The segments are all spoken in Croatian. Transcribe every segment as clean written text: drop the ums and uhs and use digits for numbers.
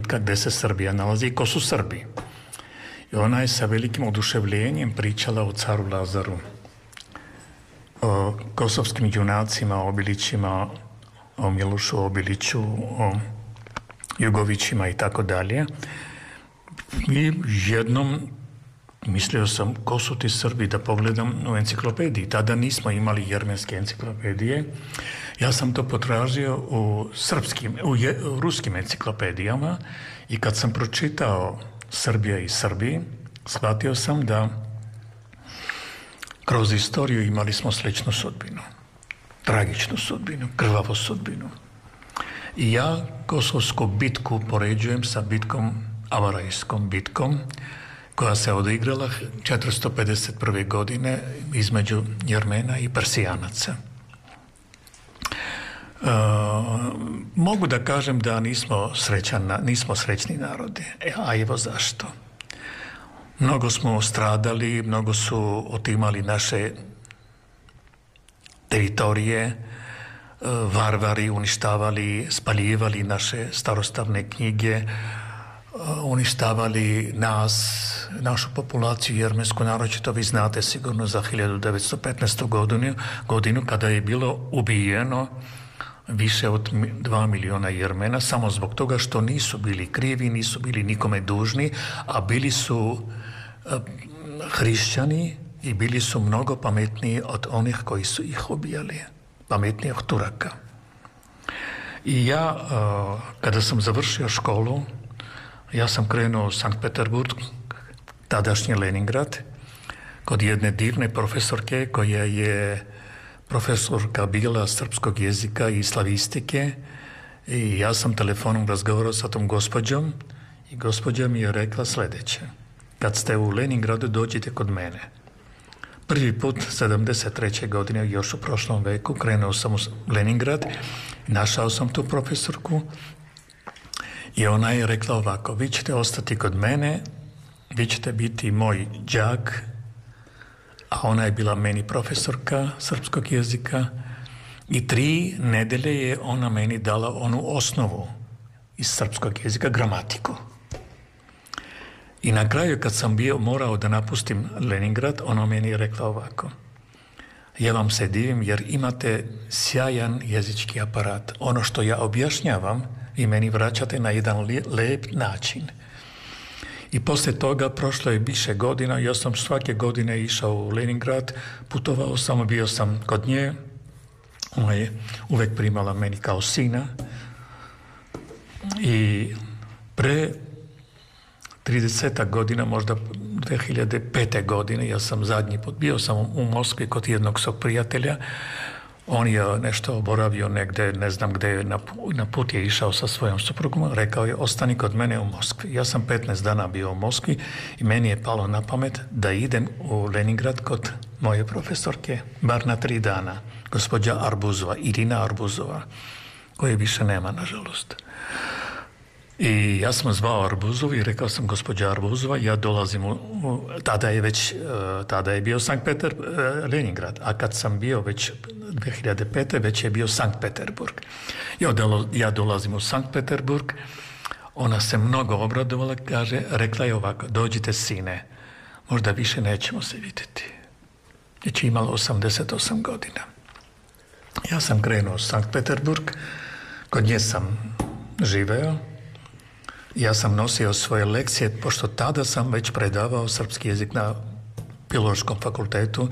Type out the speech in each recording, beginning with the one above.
pitka gde se Srbija nalazi i ko su Srbi. I ona je sa velikim oduševljenjem pričala o caru Lazaru, o kosovskim junacima, Obilićima, o Milošu Obiliću, o Jugovićima i tako dalje. I jednom mislio sam, ko su ti Srbi, da pogledam u enciklopediji. Tada nismo imali jermenske enciklopedije. Ja sam to potražio u ruskim enciklopedijama i kad sam pročitao Srbija i Srbi, shvatio sam da kroz istoriju imali smo sličnu sudbinu, tragičnu sudbinu, krvavu sudbinu. I ja kosovsku bitku poređujem sa Avarajskom bitkom, koja se odigrala 451. godine između Jermena i Persijanaca. Mogu da kažem da nismo srećni narodi, a evo zašto. Mnogo smo stradali, mnogo su otimali naše teritorije, varvari uništavali, spaljivali naše starostavne knjige, uništavali našu populaciju jermensku, naročito vi znate sigurno za 1915. godinu kada je bilo ubijeno više od 2 miliona Jermena samo zbog toga što nisu bili krivi, nisu bili nikome dužni, a bili su hrišćani i bili su mnogo pametniji od onih koji su ih ubijali, pametniji od Turaka. I ja, kada sam završio školu, ja sam krenuo u Sankt Peterburg, tadašnji Leningrad, kod jedne divne profesorke koja je profesorka bila srpskog jezika i slavistike, i ja sam telefonom razgovarao sa tom gospođom i gospođa mi je rekla sljedeće: kad ste u Leningradu, dođite kod mene. Prvi put 73. godine, još u prošlom veku, krenuo sam u Leningrad, našao sam tu profesorku i ona je rekla ovako: vi ćete ostati kod mene, vi ćete biti moj đak, a ona je bila meni profesorka srpskog jezika, i 3 nedelje je ona meni dala onu osnovu iz srpskog jezika, gramatiku. I na kraju, kad sam morao da napustim Leningrad, ona meni je rekla ovako: ja vam se divim jer imate sjajan jezički aparat. Ono što ja objašnjavam, vi meni vraćate na jedan lep način. I poslije toga prošlo je više godina, ja sam svake godine išao u Leningrad, putovao sam, bio sam kod nje, ona je uvek primala meni kao sina, i pre 30 godina, možda 2005. godine, ja sam zadnji put, bio sam u Moskvi kod jednog svog prijatelja, on je nešto boravio negde, ne znam gde, na put je išao sa svojom suprugom, rekao je: ostani kod mene u Moskvi. Ja sam 15 dana bio u Moskvi i meni je palo na pamet da idem u Leningrad kod moje profesorke, bar na 3 dana, gospođa Arbuzova, Irina Arbuzova, koje više nema, nažalost. I ja sam zvao Arbuzovu i rekao sam: gospođa Arbuzova, ja dolazim tada je bio Leningrad, a kad sam bio već 2005. već je bio Sankt Peterburg. Ja dolazim u Sankt Peterburg, ona se mnogo obradovala, rekla je ovako: dođite sine, možda više nećemo se vidjeti. Već je imala 88 godina. Ja sam krenuo u Sankt Peterburg, kod nje sam živeo. Ja sam nosio svoje lekcije, pošto tada sam već predavao srpski jezik na Filološkom fakultetu,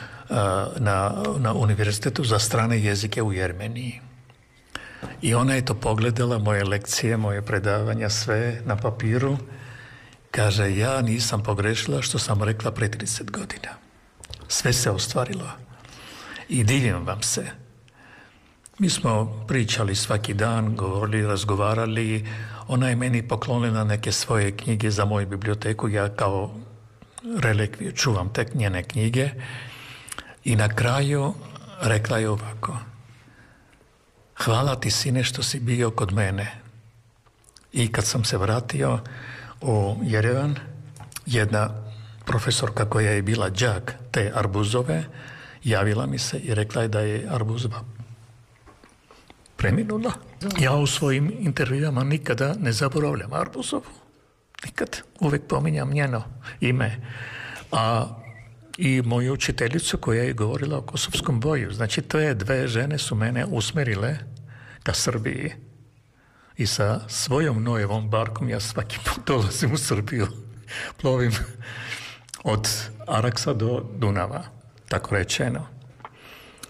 na univerzitetu za strane jezike u Jermeniji. I ona je to pogledala, moje lekcije, moje predavanja, sve na papiru. Kaže: ja nisam pogrešila što sam rekla pre 30 godina. Sve se ostvarilo. I divim vam se. Mi smo pričali svaki dan, govorili, razgovarali. Ona je meni poklonila neke svoje knjige za moju biblioteku. Ja kao relikviju čuvam te njene knjige. I na kraju rekla je ovako: hvala ti, sine, što si bio kod mene. I kad sam se vratio u Jerevan, jedna profesorka koja je bila đak te Arbuzove javila mi se i rekla je da je Arbuzova preminula. Ja u svojim intervjuama nikada ne zaboravljam Arbuzovu. Nikad. Uvijek pominjam njeno ime. A i moju učiteljicu koja je govorila o Kosovskom boju. Znači, te dve žene su mene usmerile ka Srbiji. I sa svojom nojevom barkom ja svaki put dolazim u Srbiju. Plovim od Araksa do Dunava, tako rečeno.